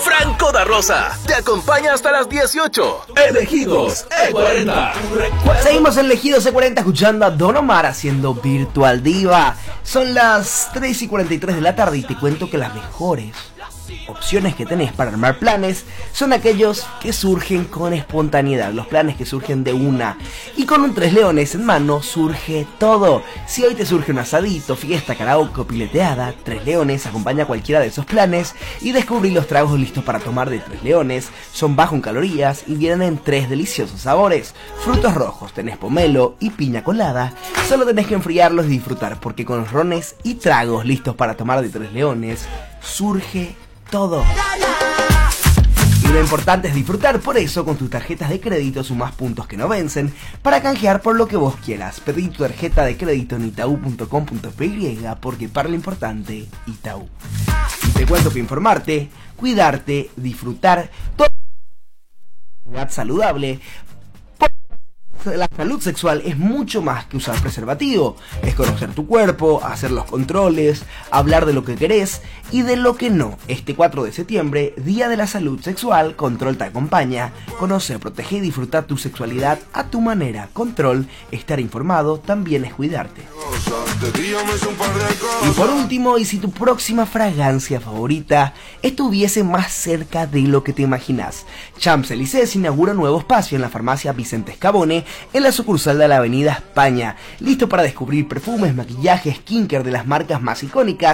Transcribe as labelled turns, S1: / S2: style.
S1: Franco da Rosa te acompaña hasta las 18. Elegidos E40.
S2: Seguimos en Elegidos E40 escuchando a Don Omar haciendo Virtual Diva. Son las 3:43 de la tarde y te cuento que las mejores opciones que tenés para armar planes son aquellos que surgen con espontaneidad, los planes que surgen de una. Y con un Tres Leones en mano surge todo. Si hoy te surge un asadito, fiesta, karaoke o pileteada, Tres Leones acompaña cualquiera de esos planes y descubrí los tragos listos para tomar de Tres Leones. Son bajo en calorías y vienen en 3 deliciosos sabores. Frutos rojos, tenés pomelo y piña colada. Solo tenés que enfriarlos y disfrutar, porque con los rones y tragos listos para tomar de Tres Leones surge todo. Y lo importante es disfrutar, por eso con tus tarjetas de crédito sumás puntos que no vencen para canjear por lo que vos quieras. Pedí tu tarjeta de crédito en itau.com.py, porque para lo importante, Itaú. Y te cuento que informarte, cuidarte, disfrutar, todo saludable. La salud sexual es mucho más que usar preservativo. Es conocer tu cuerpo, hacer los controles, hablar de lo que querés y de lo que no. Este 4 de septiembre, Día de la Salud Sexual, Control te acompaña. Conoce, protege y disfrutar tu sexualidad a tu manera. Control, estar informado también es cuidarte. Y por último, y si tu próxima fragancia favorita estuviese más cerca de lo que te imaginas, Champs-Élysées inaugura un nuevo espacio en la farmacia Vicente Escabone, en la sucursal de la Avenida España, listo para descubrir perfumes, maquillaje, skincare de las marcas más icónicas